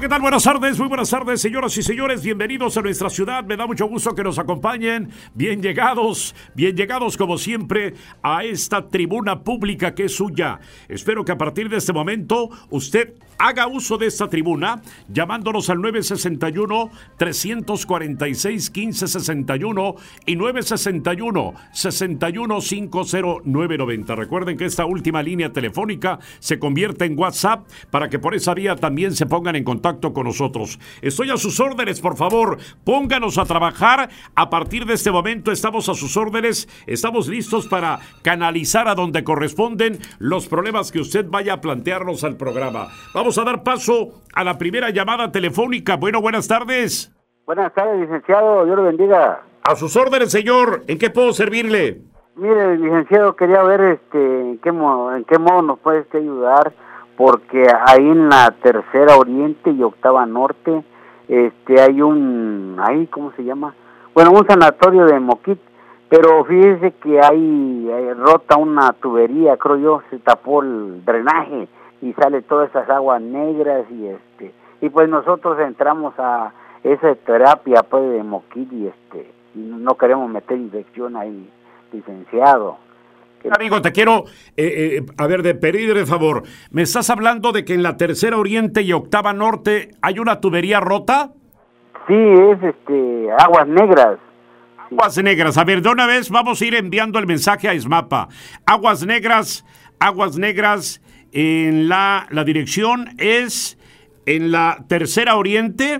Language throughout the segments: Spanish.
¿qué tal? Buenas tardes, muy buenas tardes, señoras y señores. Bienvenidos a nuestra ciudad. Me da mucho gusto que nos acompañen. Bien llegados como siempre a esta tribuna pública que es suya. Espero que a partir de este momento usted haga uso de esta tribuna llamándonos al 961-346-1561 y 961-6150-990. Recuerden que esta última línea telefónica se convierte en WhatsApp para que por esa vía también se pongan en contacto con nosotros. Estoy a sus órdenes, por favor, pónganos a trabajar. A partir de este momento estamos a sus órdenes, estamos listos para canalizar a donde corresponden los problemas que usted vaya a plantearnos al programa. Vamos a dar paso a la primera llamada telefónica. Bueno, buenas tardes. Buenas tardes, licenciado, Dios lo bendiga. A sus órdenes, señor. ¿En qué puedo servirle? Mire, licenciado, quería ver en qué modo nos puede ayudar, porque ahí en la Tercera Oriente y Octava Norte hay ¿cómo se llama? Bueno, un sanatorio de Moquit, pero fíjese que hay rota una tubería, creo yo, se tapó el drenaje y sale todas esas aguas negras y pues nosotros entramos a esa terapia pues de Moquit y no queremos meter infección ahí, licenciado. Amigo, te quiero, de pedir de favor, ¿me estás hablando de que en la Tercera Oriente y Octava Norte hay una tubería rota? Sí, es aguas negras. Aguas negras, a ver, de una vez vamos a ir enviando el mensaje a Ismapa. Aguas negras, en la dirección es en la Tercera Oriente,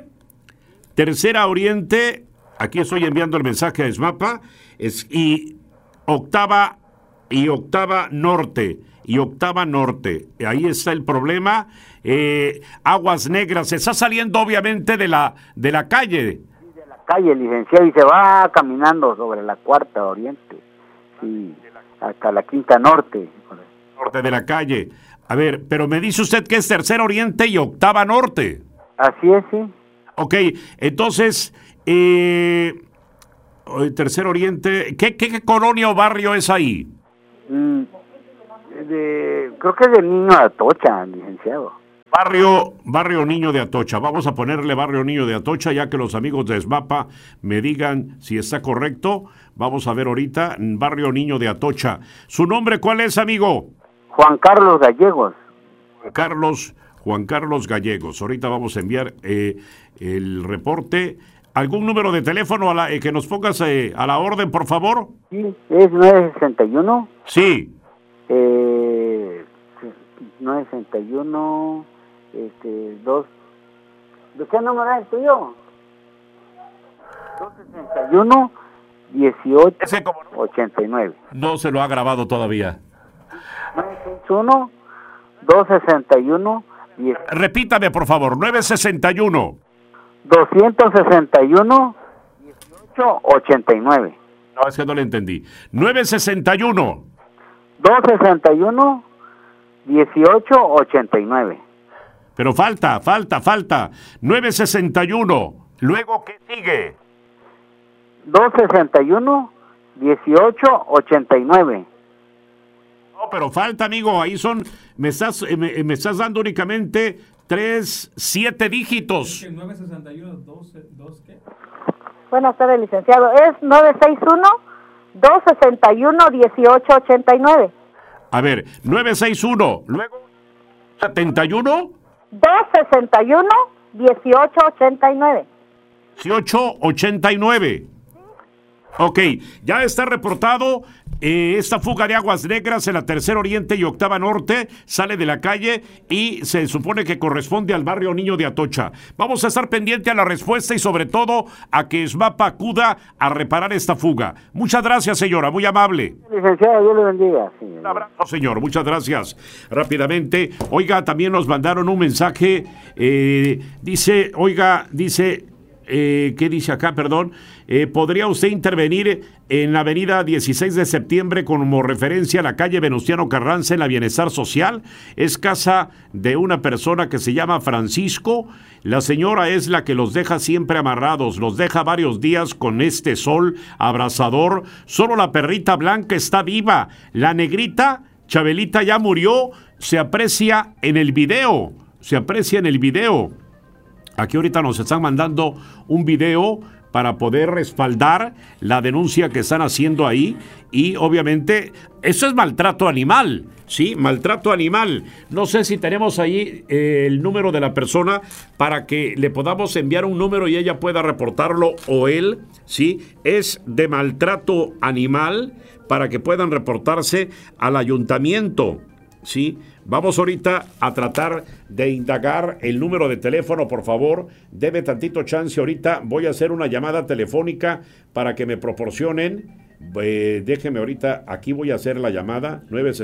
aquí estoy enviando el mensaje a Ismapa, y Octava Norte. Ahí está el problema. Aguas negras. Se está saliendo obviamente de la calle. Sí, de la calle, licenciado, y se va caminando sobre la Cuarta Oriente. Sí, hasta la Quinta Norte. Norte de la calle. A ver, pero me dice usted que es Tercera Oriente y Octava Norte. Así es, sí. Ok, entonces, Tercer Oriente, ¿qué colonia o barrio es ahí? Creo que es del Niño de Atocha, licenciado. Barrio Niño de Atocha. Vamos a ponerle Barrio Niño de Atocha, ya que los amigos de SMAPA me digan si está correcto. Vamos a ver ahorita, Barrio Niño de Atocha. ¿Su nombre cuál es, amigo? Juan Carlos Gallegos. Juan Carlos Gallegos. Ahorita vamos a enviar el reporte. ¿Algún número de teléfono que nos pongas a la orden, por favor? Sí, es 961. Sí. 961, 2. ¿De qué número es tuyo? 261, 18, 89. No se lo ha grabado todavía. 961, 261, 10. Repítame, por favor, 961. 261, 18, 89. No, es que no le entendí. 961. 261, 18, 89. Pero falta. 961. ¿Luego qué sigue? 261, 18, 89. No, pero falta, amigo. Ahí me estás dando únicamente 7 dígitos. 961, 2, ¿qué? Buenas tardes, licenciado. Es 961-261-1889. A ver, 961, luego 71. 261-1889. 1889. Ok, ya está reportado esta fuga de aguas negras en la Tercera Oriente y Octava Norte. Sale de la calle y se supone que corresponde al barrio Niño de Atocha. Vamos a estar pendiente a la respuesta y sobre todo a que SMAPA acuda a reparar esta fuga. Muchas gracias, señora, muy amable. Licenciado, Dios le bendiga. Señor. Un abrazo, señor, muchas gracias. Rápidamente, oiga, también nos mandaron un mensaje, dice, ¿qué dice acá? Perdón. ¿Podría usted intervenir en la avenida 16 de septiembre como referencia a la calle Venustiano Carranza en la Bienestar Social? Es casa de una persona que se llama Francisco. La señora es la que los deja siempre amarrados, los deja varios días con este sol abrasador. Solo la perrita blanca está viva. La negrita, Chabelita, ya murió. Se aprecia en el video. Aquí ahorita nos están mandando un video para poder respaldar la denuncia que están haciendo ahí y obviamente eso es maltrato animal, ¿sí? Maltrato animal. No sé si tenemos ahí el número de la persona para que le podamos enviar un número y ella pueda reportarlo o él, ¿sí? Es de maltrato animal para que puedan reportarse al ayuntamiento, ¿sí? Vamos ahorita a tratar de indagar el número de teléfono, por favor. Deme tantito chance ahorita. Voy a hacer una llamada telefónica para que me proporcionen. Déjeme ahorita, aquí voy a hacer la llamada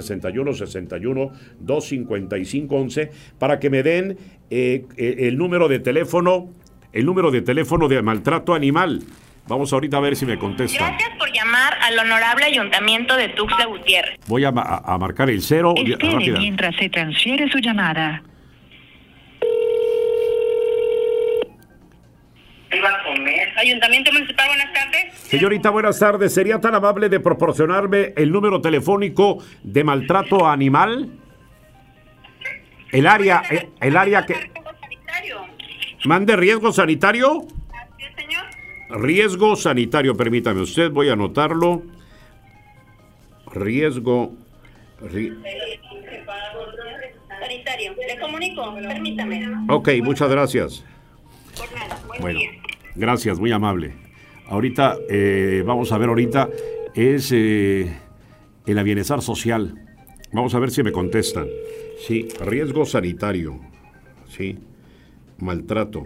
961-61-255-11 para que me den el número de teléfono de maltrato animal. Vamos ahorita a ver si me contestan. Gracias por llamar al honorable ayuntamiento de Tuxtla Gutiérrez. Voy a marcar el 0. Espere mientras se transfiere su llamada. Ayuntamiento Municipal, buenas tardes. Señorita, buenas tardes. ¿Sería tan amable de proporcionarme el número telefónico de maltrato animal? El área que... ¿Mande riesgo sanitario? ¿Sí, señor? Riesgo sanitario, permítame usted, voy a anotarlo. Riesgo... Sanitario. Le comunico, permítame. Ok, muchas gracias. Por nada, buen Bueno, día. gracias, muy amable. Ahorita, vamos a ver ahorita, es el bienestar social. Vamos a ver si me contestan. Sí, riesgo sanitario. Sí, maltrato.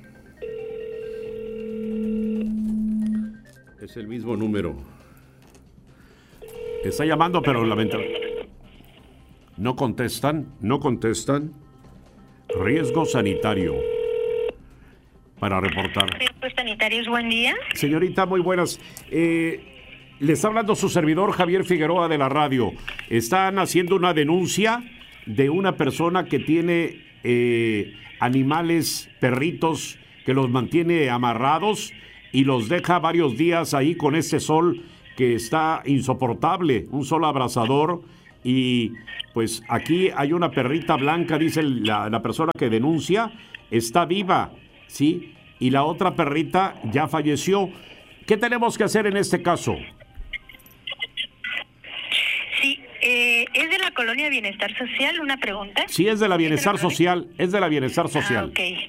Es el mismo número. Está llamando, pero lamentablemente no contestan. Riesgo sanitario. Para reportar. Riesgos sanitarios, buen día. Señorita, muy buenas. Le está hablando su servidor Javier Figueroa de la radio. Están haciendo una denuncia de una persona que tiene animales, perritos, que los mantiene amarrados y los deja varios días ahí con este sol que está insoportable, un sol abrasador. Y pues aquí hay una perrita blanca, dice la persona que denuncia, está viva. Sí, y la otra perrita ya falleció. ¿Qué tenemos que hacer en este caso? Sí, ¿es de la colonia Bienestar Social? Una pregunta. Sí, es de la Bienestar Social, es de la Bienestar Social. Ok.